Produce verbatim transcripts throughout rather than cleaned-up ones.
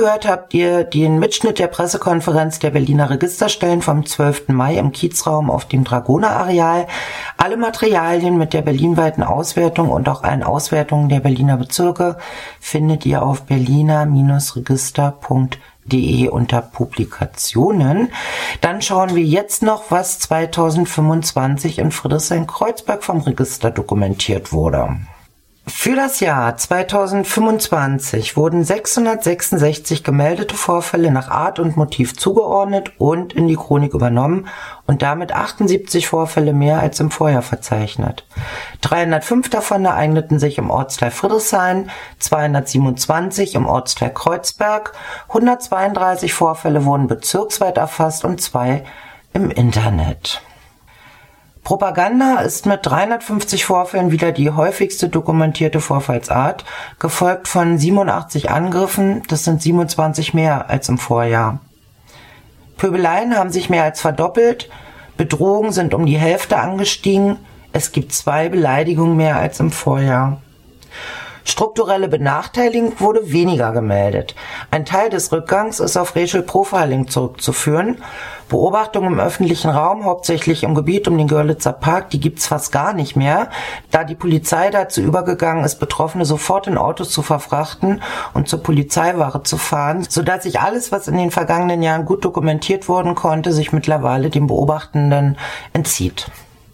gehört habt ihr den Mitschnitt der Pressekonferenz der Berliner Registerstellen vom zwölften Mai im Kiezraum auf dem Dragoner-Areal. Alle Materialien mit der berlinweiten Auswertung und auch allen Auswertungen der Berliner Bezirke findet ihr auf berliner Register punkt de unter Publikationen. Dann schauen wir jetzt noch, was zweitausendfünfundzwanzig in Friedrichshain-Kreuzberg vom Register dokumentiert wurde. Für das Jahr zweitausendfünfundzwanzig wurden sechshundertsechsundsechzig gemeldete Vorfälle nach Art und Motiv zugeordnet und in die Chronik übernommen und damit achtundsiebzig Vorfälle mehr als im Vorjahr verzeichnet. dreihundertfünf davon ereigneten sich im Ortsteil Friedrichshain, zweihundertsiebenundzwanzig im Ortsteil Kreuzberg, hundertzweiunddreißig Vorfälle wurden bezirksweit erfasst und zwei im Internet. Propaganda ist mit dreihundertfünfzig Vorfällen wieder die häufigste dokumentierte Vorfallsart, gefolgt von siebenundachtzig Angriffen, das sind siebenundzwanzig mehr als im Vorjahr. Pöbeleien haben sich mehr als verdoppelt, Bedrohungen sind um die Hälfte angestiegen, es gibt zwei Beleidigungen mehr als im Vorjahr. Strukturelle Benachteiligung wurde weniger gemeldet. Ein Teil des Rückgangs ist auf Racial Profiling zurückzuführen. Beobachtungen im öffentlichen Raum, hauptsächlich im Gebiet um den Görlitzer Park, die gibt's fast gar nicht mehr, da die Polizei dazu übergegangen ist, Betroffene sofort in Autos zu verfrachten und zur Polizeiwache zu fahren, sodass sich alles, was in den vergangenen Jahren gut dokumentiert worden konnte, sich mittlerweile dem Beobachtenden entzieht.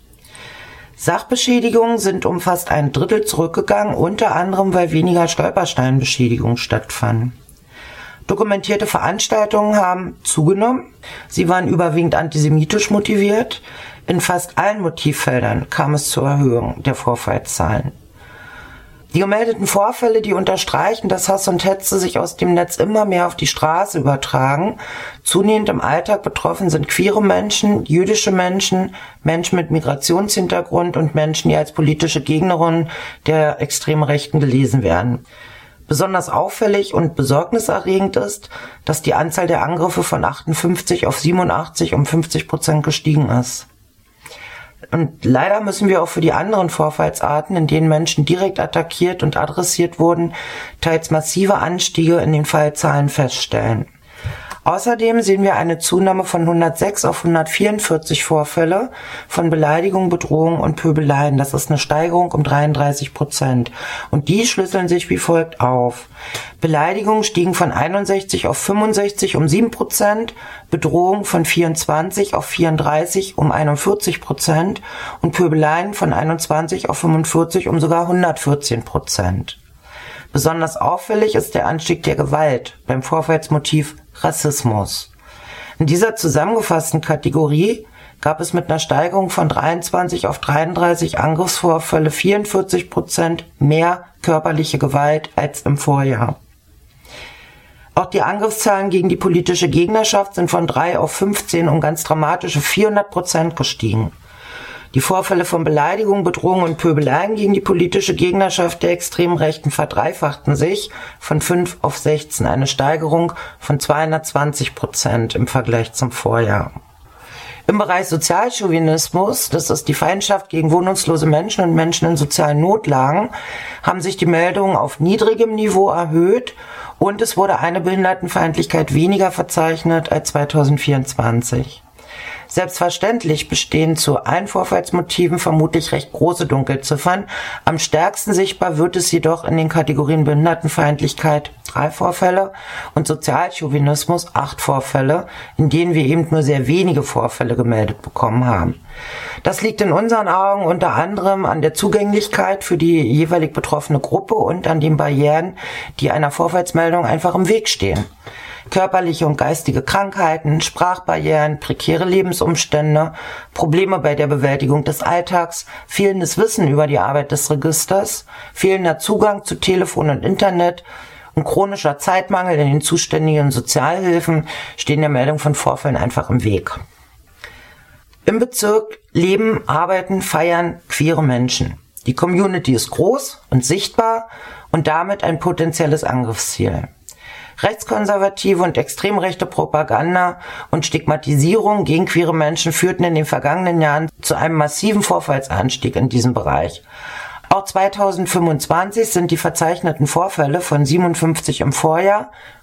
Sachbeschädigungen sind um fast ein Drittel zurückgegangen, unter anderem, weil weniger Stolpersteinbeschädigungen stattfanden. Dokumentierte Veranstaltungen haben zugenommen. Sie waren überwiegend antisemitisch motiviert. In fast allen Motivfeldern kam es zur Erhöhung der Vorfallszahlen. Die gemeldeten Vorfälle, die unterstreichen, dass Hass und Hetze sich aus dem Netz immer mehr auf die Straße übertragen. Zunehmend im Alltag betroffen sind queere Menschen, jüdische Menschen, Menschen mit Migrationshintergrund und Menschen, die als politische Gegnerinnen der extremen Rechten gelesen werden. Besonders auffällig und besorgniserregend ist, dass die Anzahl der Angriffe von achtundfünfzig auf siebenundachtzig um fünfzig Prozent gestiegen ist. Und leider müssen wir auch für die anderen Vorfallsarten, in denen Menschen direkt attackiert und adressiert wurden, teils massive Anstiege in den Fallzahlen feststellen. Außerdem sehen wir eine Zunahme von hundertsechs auf hundertvierundvierzig Vorfälle von Beleidigung, Bedrohung und Pöbeleien. Das ist eine Steigerung um dreiunddreißig Prozent. Und die schlüsseln sich wie folgt auf. Beleidigungen stiegen von einundsechzig auf fünfundsechzig um sieben Prozent, Bedrohung von vierundzwanzig auf vierunddreißig um einundvierzig Prozent und Pöbeleien von einundzwanzig auf fünfundvierzig um sogar hundertvierzehn Prozent. Besonders auffällig ist der Anstieg der Gewalt beim Vorfallsmotiv Rassismus. In dieser zusammengefassten Kategorie gab es mit einer Steigerung von dreiundzwanzig auf dreiunddreißig Angriffsvorfälle vierundvierzig Prozent mehr körperliche Gewalt als im Vorjahr. Auch die Angriffszahlen gegen die politische Gegnerschaft sind von drei auf fünfzehn um ganz dramatische vierhundert Prozent gestiegen. Die Vorfälle von Beleidigung, Bedrohung und Pöbeleien gegen die politische Gegnerschaft der extremen Rechten verdreifachten sich von fünf auf sechzehn, eine Steigerung von zweihundertzwanzig Prozent im Vergleich zum Vorjahr. Im Bereich Sozialchauvinismus, das ist die Feindschaft gegen wohnungslose Menschen und Menschen in sozialen Notlagen, haben sich die Meldungen auf niedrigem Niveau erhöht und es wurde eine Behindertenfeindlichkeit weniger verzeichnet als zweitausendvierundzwanzig. Selbstverständlich bestehen zu allen Vorfallsmotiven vermutlich recht große Dunkelziffern. Am stärksten sichtbar wird es jedoch in den Kategorien Behindertenfeindlichkeit, drei Vorfälle, und Sozialchauvinismus, acht Vorfälle, in denen wir eben nur sehr wenige Vorfälle gemeldet bekommen haben. Das liegt in unseren Augen unter anderem an der Zugänglichkeit für die jeweilig betroffene Gruppe und an den Barrieren, die einer Vorfallsmeldung einfach im Weg stehen. Körperliche und geistige Krankheiten, Sprachbarrieren, prekäre Lebensumstände, Probleme bei der Bewältigung des Alltags, fehlendes Wissen über die Arbeit des Registers, fehlender Zugang zu Telefon und Internet und chronischer Zeitmangel in den zuständigen Sozialhilfen stehen der Meldung von Vorfällen einfach im Weg. Im Bezirk leben, arbeiten, feiern queere Menschen. Die Community ist groß und sichtbar und damit ein potenzielles Angriffsziel. Rechtskonservative und extrem rechte Propaganda und Stigmatisierung gegen queere Menschen führten in den vergangenen Jahren zu einem massiven Vorfallsanstieg in diesem Bereich. Auch zweitausendfünfundzwanzig sind die verzeichneten Vorfälle von siebenundfünfzig im Vorjahr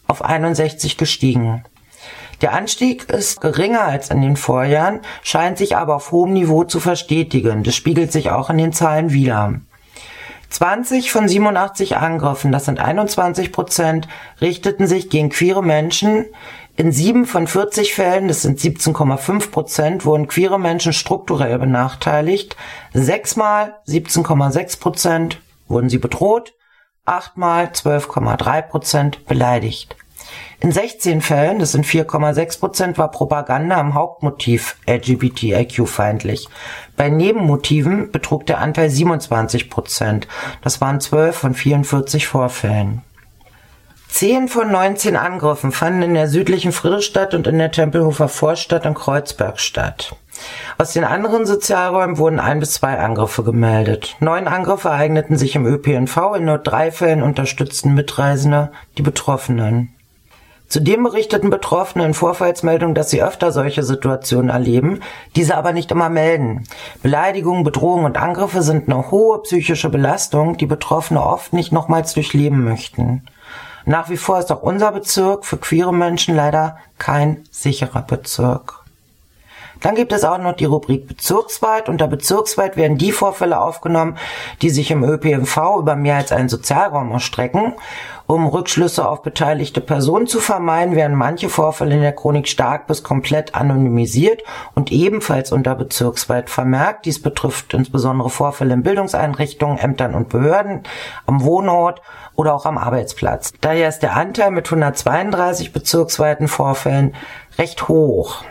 auf einundsechzig gestiegen. Der Anstieg ist geringer als in den Vorjahren, scheint sich aber auf hohem Niveau zu verstetigen. Das spiegelt sich auch in den Zahlen wider. zwanzig von siebenundachtzig Angriffen, das sind einundzwanzig Prozent, richteten sich gegen queere Menschen. In sieben von vierzig Fällen, das sind siebzehn Komma fünf Prozent, wurden queere Menschen strukturell benachteiligt. Sechsmal, siebzehn Komma sechs Prozent, wurden sie bedroht. Achtmal, zwölf Komma drei Prozent, beleidigt. In sechzehn Fällen, das sind vier Komma sechs Prozent, war Propaganda am Hauptmotiv L G B T I Q-feindlich. Bei Nebenmotiven betrug der Anteil siebenundzwanzig Prozent. Das waren zwölf von vierundvierzig Vorfällen. Zehn von neunzehn Angriffen fanden in der südlichen Friedrichstadt und in der Tempelhofer Vorstadt in Kreuzberg statt. Aus den anderen Sozialräumen wurden ein bis zwei Angriffe gemeldet. Neun Angriffe ereigneten sich im Ö P N V, in nur drei Fällen unterstützten Mitreisende die Betroffenen. Zudem berichteten Betroffene in Vorfallsmeldungen, dass sie öfter solche Situationen erleben, diese aber nicht immer melden. Beleidigungen, Bedrohungen und Angriffe sind eine hohe psychische Belastung, die Betroffene oft nicht nochmals durchleben möchten. Nach wie vor ist auch unser Bezirk für queere Menschen leider kein sicherer Bezirk. Dann gibt es auch noch die Rubrik Bezirksweit. Unter Bezirksweit werden die Vorfälle aufgenommen, die sich im Ö P N V über mehr als einen Sozialraum erstrecken. Um Rückschlüsse auf beteiligte Personen zu vermeiden, werden manche Vorfälle in der Chronik stark bis komplett anonymisiert und ebenfalls unter Bezirksweit vermerkt. Dies betrifft insbesondere Vorfälle in Bildungseinrichtungen, Ämtern und Behörden, am Wohnort oder auch am Arbeitsplatz. Daher ist der Anteil mit hundertzweiunddreißig bezirksweiten Vorfällen recht hoch.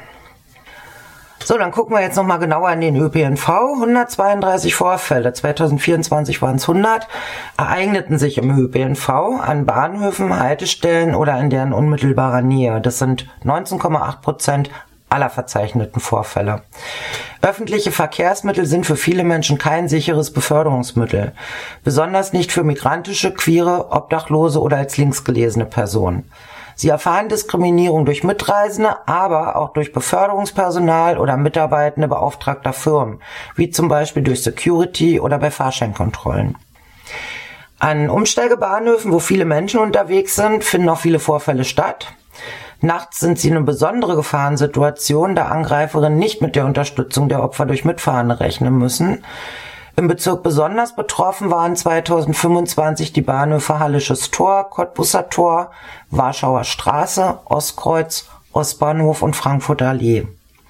So, dann gucken wir jetzt nochmal genauer in den Ö P N V. hundertzweiunddreißig Vorfälle, zweitausendvierundzwanzig waren es hundert, ereigneten sich im Ö P N V an Bahnhöfen, Haltestellen oder in deren unmittelbarer Nähe. Das sind neunzehn Komma acht Prozent aller verzeichneten Vorfälle. Öffentliche Verkehrsmittel sind für viele Menschen kein sicheres Beförderungsmittel. Besonders nicht für migrantische, queere, Obdachlose oder als linksgelesene Personen. Sie erfahren Diskriminierung durch Mitreisende, aber auch durch Beförderungspersonal oder Mitarbeitende beauftragter Firmen, wie zum Beispiel durch Security oder bei Fahrscheinkontrollen. An Umsteigebahnhöfen, wo viele Menschen unterwegs sind, finden auch viele Vorfälle statt. Nachts sind sie eine besondere Gefahrensituation, da Angreiferinnen nicht mit der Unterstützung der Opfer durch Mitfahrende rechnen müssen. Im Bezirk besonders betroffen waren zweitausendfünfundzwanzig die Bahnhöfe Hallisches Tor, Cottbuser Tor, Warschauer Straße, Ostkreuz, Ostbahnhof und Frankfurter Allee.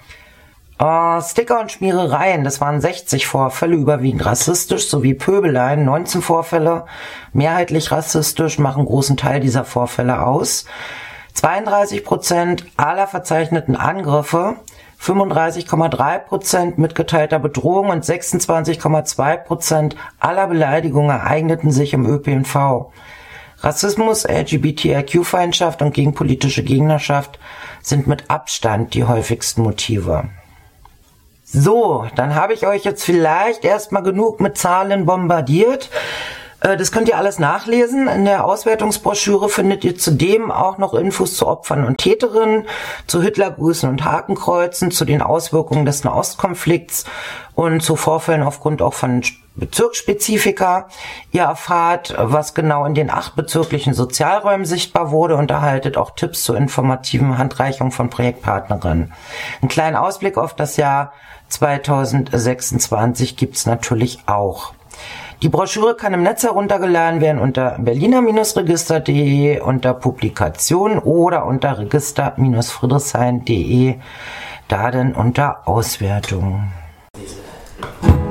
Äh, Sticker und Schmierereien, das waren sechzig Vorfälle, überwiegend rassistisch, sowie Pöbeleien, neunzehn Vorfälle, mehrheitlich rassistisch, machen großen Teil dieser Vorfälle aus. zweiunddreißig Prozent aller verzeichneten Angriffe, fünfunddreißig Komma drei Prozent mitgeteilter Bedrohung und sechsundzwanzig Komma zwei Prozent aller Beleidigungen ereigneten sich im Ö P N V. Rassismus, L G B T I Q-Feindschaft und gegenpolitische Gegnerschaft sind mit Abstand die häufigsten Motive. So, dann habe ich euch jetzt vielleicht erstmal genug mit Zahlen bombardiert. Das könnt ihr alles nachlesen. In der Auswertungsbroschüre findet ihr zudem auch noch Infos zu Opfern und Täterinnen, zu Hitlergrüßen und Hakenkreuzen, zu den Auswirkungen des Nahostkonflikts und zu Vorfällen aufgrund auch von Bezirksspezifika. Ihr erfahrt, was genau in den acht bezirklichen Sozialräumen sichtbar wurde und erhaltet auch Tipps zur informativen Handreichung von Projektpartnerinnen. Einen kleinen Ausblick auf das Jahr zweitausendsechsundzwanzig gibt's natürlich auch. Die Broschüre kann im Netz heruntergeladen werden unter berliner Register punkt de, unter Publikation oder unter register Friedrichshain punkt de, da denn unter Auswertung.